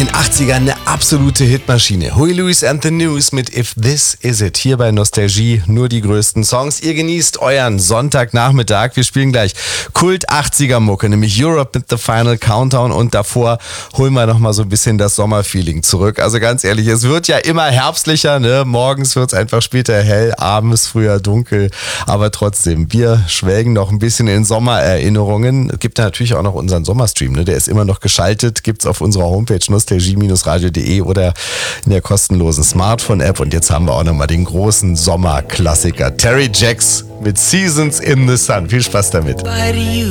den 80ern eine absolute Hitmaschine. Huey Lewis and the News mit If This Is It. Hier bei Nostalgie nur die größten Songs. Ihr genießt euren Sonntagnachmittag. Wir spielen gleich Kult 80er Mucke, nämlich Europe mit The Final Countdown, und davor holen wir nochmal so ein bisschen das Sommerfeeling zurück. Also ganz ehrlich, es wird ja immer herbstlicher, ne? Morgens wird es einfach später hell, abends früher dunkel. Aber trotzdem, wir schwelgen noch ein bisschen in Sommererinnerungen. Es gibt natürlich auch noch unseren Sommerstream, ne? Der ist immer noch geschaltet, gibt's auf unserer Homepage nostalgie-radio.de oder in der kostenlosen Smartphone-App. Und jetzt haben wir auch nochmal den großen Sommerklassiker Terry Jacks mit Seasons in the Sun. Viel Spaß damit.